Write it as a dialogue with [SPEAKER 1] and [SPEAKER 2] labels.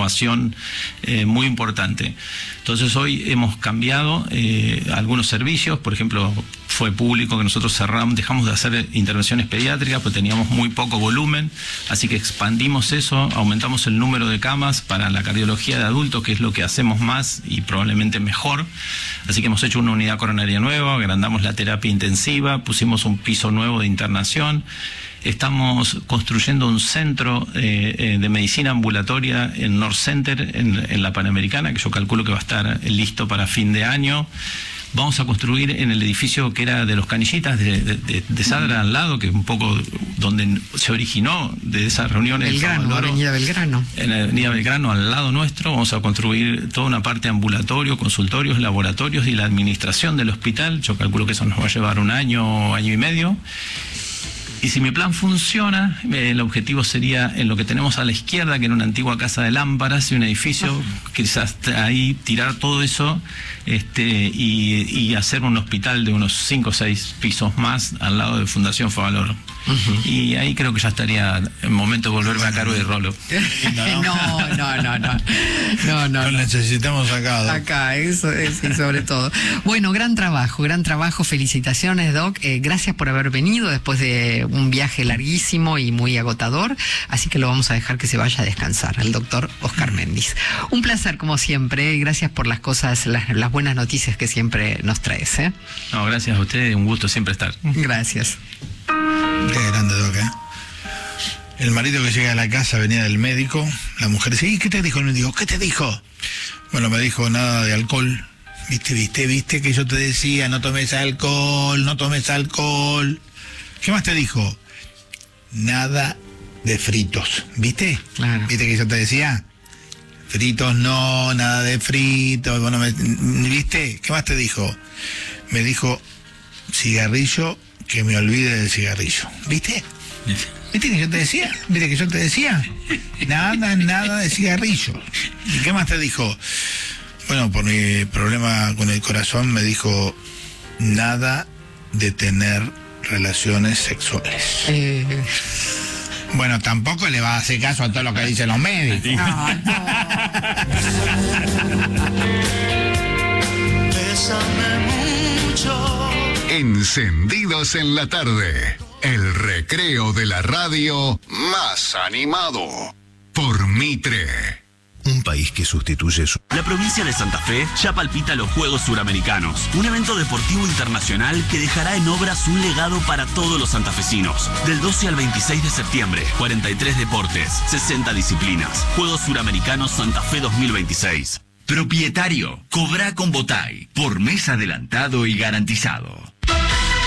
[SPEAKER 1] innovación muy importante. Entonces hoy hemos cambiado algunos servicios. Por ejemplo, fue público que nosotros dejamos de hacer intervenciones pediátricas porque teníamos muy poco volumen, así que expandimos eso, aumentamos el número de camas para la cardiología de adultos, que es lo que hacemos más y probablemente mejor. Así que hemos hecho una unidad coronaria nueva, agrandamos la terapia intensiva, pusimos un piso nuevo de internación. Estamos construyendo un centro de medicina ambulatoria en North Center, en la Panamericana, que yo calculo que va a estar listo para fin de año. Vamos a construir en el edificio que era de los Canillitas, de Sadra al lado, que es un poco donde se originó de esas reuniones.
[SPEAKER 2] Belgrano, Avenida Belgrano.
[SPEAKER 1] En la Avenida Belgrano, al lado nuestro, vamos a construir toda una parte ambulatorio, consultorios, laboratorios y la administración del hospital. Yo calculo que eso nos va a llevar un año, año y medio. Y si mi plan funciona, el objetivo sería en lo que tenemos a la izquierda, que era una antigua casa de lámparas y un edificio, quizás ahí tirar todo eso y hacer un hospital de unos 5 o 6 pisos más al lado de Fundación Favaloro. Y ahí creo que ya estaría el momento de volverme a cargo de Rolo.
[SPEAKER 2] No.
[SPEAKER 3] Lo necesitamos acá, Doc.
[SPEAKER 2] Acá, eso sí, sobre todo. Bueno, gran trabajo, felicitaciones, Doc. Gracias por haber venido después de un viaje larguísimo y muy agotador, así que lo vamos a dejar que se vaya a descansar, el doctor Oscar Méndez. Un placer, como siempre, gracias por las cosas, las buenas noticias que siempre nos traes, ¿eh?
[SPEAKER 1] No, gracias a ustedes, un gusto siempre estar.
[SPEAKER 2] Gracias.
[SPEAKER 3] Qué grande, Doc, ¿eh? El marido que llega a la casa venía del médico, la mujer dice, ¿y qué te dijo el médico? ¿Qué te dijo? Bueno, me dijo nada de alcohol. ¿Viste que yo te decía, no tomes alcohol? ¿Qué más te dijo? Nada de fritos, ¿viste?
[SPEAKER 2] Claro.
[SPEAKER 3] ¿Viste que yo te decía? Fritos no, nada de fritos. Bueno, ¿viste? ¿Qué más te dijo? Me dijo, cigarrillo, que me olvide del cigarrillo. ¿Viste? ¿Viste que yo te decía? Nada de cigarrillo. ¿Y qué más te dijo? Bueno, por mi problema con el corazón me dijo, nada de tener relaciones sexuales. Bueno, tampoco le va a hacer caso a todo lo que dicen los médicos.
[SPEAKER 4] Encendidos en la tarde, el recreo de la radio más animado por Mitre.
[SPEAKER 5] Un país que sustituye su...
[SPEAKER 6] La provincia de Santa Fe ya palpita los Juegos Suramericanos, un evento deportivo internacional que dejará en obras un legado para todos los santafesinos. Del 12 al 26 de septiembre, 43 deportes, 60 disciplinas. Juegos Suramericanos Santa Fe 2026.
[SPEAKER 7] Propietario, cobra con Botay, por mes adelantado y garantizado.